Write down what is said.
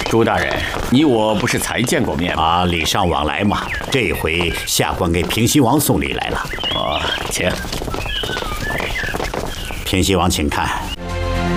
朱大人，你我不是才见过面吗？ 啊，礼尚往来嘛。这回下官给平西王送礼来了。 哦，请。 平西王，请看，